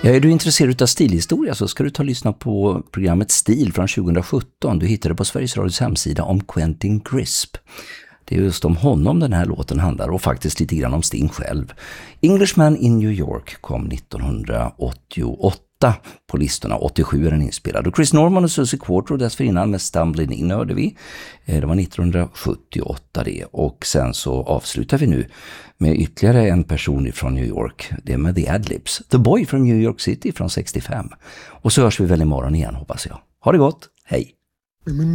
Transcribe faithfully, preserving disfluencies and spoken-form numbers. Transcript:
Ja, är du intresserad av stilhistoria så ska du ta och lyssna på programmet Stil från tjugo sjutton. Du hittar det på Sveriges Radios hemsida om Quentin Crisp. Det är just om honom den här låten handlar och faktiskt lite grann om Sting själv. Englishman in New York kom nittonhundraåttioåtta på listorna. åttiosju är den inspelad. Och Chris Norman och Susie Quatro dessförinnan med Stumbling In hörde vi. Det var nittonhundrasjuttioåtta det. Och sen så avslutar vi nu med ytterligare en person från New York. Det är med The Adlibs. The Boy from New York City från sextiofem. Och så hörs vi väl imorgon igen hoppas jag. Ha det gott. Hej!